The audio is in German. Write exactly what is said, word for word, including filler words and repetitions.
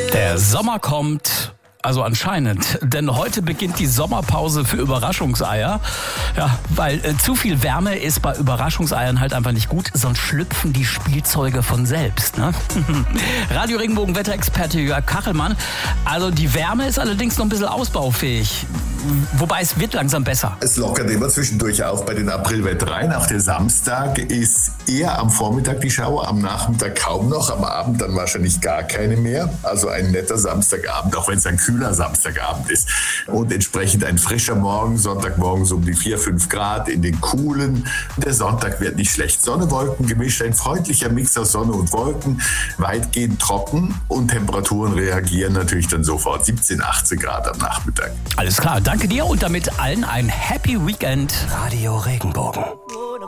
Der Sommer kommt, also anscheinend, denn heute beginnt die Sommerpause für Überraschungseier. Ja, weil äh, zu viel Wärme ist bei Überraschungseiern halt einfach nicht gut, sonst schlüpfen die Spielzeuge von selbst. Ne? Radio Regenbogen Wetterexperte Jörg Kachelmann. Also die Wärme ist allerdings noch ein bisschen ausbaufähig. Wobei es wird langsam besser. Es lockert immer zwischendurch auf bei den Aprilwettereien. Auch der Samstag ist eher am Vormittag die Schauer, am Nachmittag kaum noch, am Abend dann wahrscheinlich gar keine mehr. Also ein netter Samstagabend, auch wenn es ein kühler Samstagabend ist. Und entsprechend ein frischer Morgen, Sonntagmorgen so um die vier, fünf Grad in den Coolen. Der Sonntag wird nicht schlecht. Sonne, Wolken gemischt, ein freundlicher Mix aus Sonne und Wolken, weitgehend trocken und Temperaturen reagieren natürlich dann sofort. siebzehn, achtzehn Grad am Nachmittag. Alles klar, danke dir und damit allen ein Happy Weekend. Radio Regenbogen.